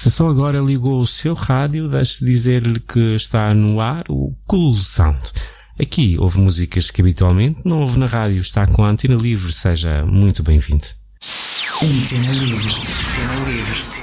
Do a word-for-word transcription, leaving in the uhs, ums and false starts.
Se só agora ligou o seu rádio, deixe dizer-lhe que está no ar o Cool Sound. Aqui houve músicas que habitualmente não houve na rádio. Está com a Antena Livre. Seja muito bem-vindo. Antena Livre. Antena Livre.